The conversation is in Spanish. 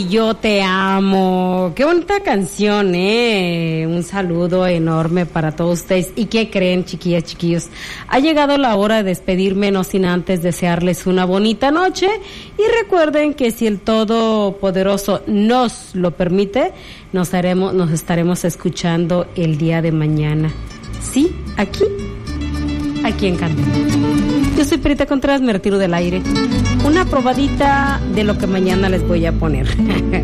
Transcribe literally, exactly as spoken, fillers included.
Yo te amo. Qué bonita canción, ¿eh? Un saludo enorme para todos ustedes. ¿Y qué creen, chiquillas, chiquillos? Ha llegado la hora de despedirme, no sin antes desearles una bonita noche. Y recuerden que si el Todopoderoso nos lo permite, nos haremos, nos estaremos escuchando el día de mañana. Sí, aquí, aquí en Candela. Yo soy Perita Contreras, me retiro del aire. Una probadita de lo que mañana les voy a poner.